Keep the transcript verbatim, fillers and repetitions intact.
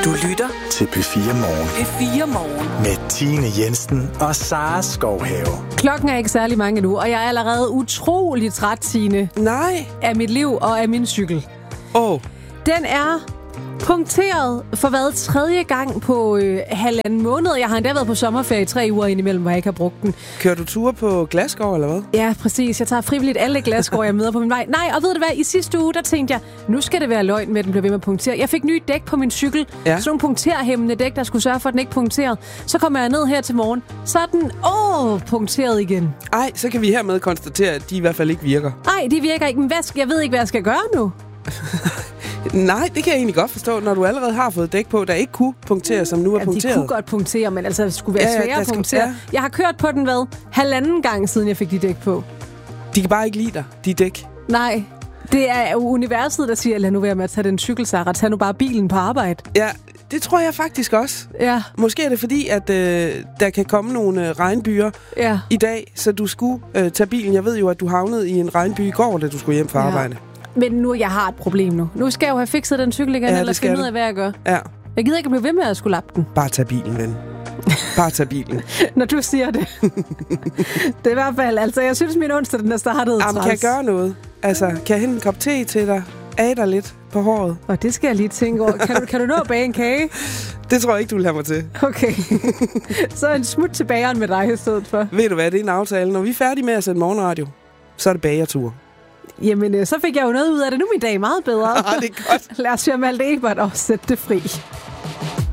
Du lytter til P fire Morgen. P fire Morgen. Med Tine Jensen og Sara Skovhave. Klokken er ikke særlig mange nu, og jeg er allerede utrolig træt, Tine. Nej. Af mit liv og af min cykel. Åh. Oh. Den er punkteret for hvad tredje gang på øh, halvanden måned. Jeg har endda været på sommerferie i tre uger indimellem, hvor jeg ikke har brugt den. Kører du ture på Glasgow, eller hvad? Ja, præcis. Jeg tager frivilligt alle Glasgow, jeg møder på min vej. Nej, og ved du hvad? I sidste uge, der tænkte jeg, nu skal det være løgn med, at den bliver ved med at punktere. Jeg fik nye dæk på min cykel. Ja. Sådan nogle punkterhæmmende dæk, der skulle sørge for, at den ikke punkterede. Så kommer jeg ned her til morgen. Så er den, åh, punkteret igen. Ej, så kan vi hermed konstatere, at de i hvert fald ikke virker. Nej, de virker ikke. Men hvad skal, jeg ved ikke, hvad jeg skal gøre nu. Nej, det kan jeg egentlig godt forstå, når du allerede har fået dæk på, der ikke kunne punktere, som nu er ja, punkteret. De kunne godt punktere, men altså det skulle være ja, ja, sværere at skal, punktere. Ja. Jeg har kørt på den, hvad? Halvanden gang, siden jeg fik de dæk på. De kan bare ikke lide dig, de dæk. Nej, det er jo universet, der siger, lad nu være med at tage den cykel, Sarah. Tag nu bare bilen på arbejde. Ja, det tror jeg faktisk også. Ja. Måske er det fordi, at øh, der kan komme nogle øh, regnbyer ja. i dag, så du skulle øh, tage bilen. Jeg ved jo, at du havnede i en regnby i går, da du skulle hjem fra ja. arbejde. Men nu, jeg har et problem nu. Nu skal jeg jo have fikset den cykel igen, ja, eller finde ud af, hvad jeg gør. Ja. Jeg gider ikke blive ved med at skulle lappe den. Bare tag bilen, ven. Bare tag bilen. Når du siger det. Det er i hvert fald, altså jeg synes, min onsdag, den er startet. Jamen, kan jeg gøre noget? Altså, kan jeg hente en kop te til dig? Af dig lidt på håret? Og det skal jeg lige tænke over. Kan du, kan du nå at bage en kage? Det tror jeg ikke, du vil have mig til. Okay. Så en smut til bageren med dig i stedet for. Ved du hvad, det er en aftale. Når vi er færdige med at sende morgenradio, så er det bagertur. Jamen, så fik jeg jo noget ud af det. Nu er min dag meget bedre. Ah, det er godt. Lad os høre Malte Ebert og sætte det fri.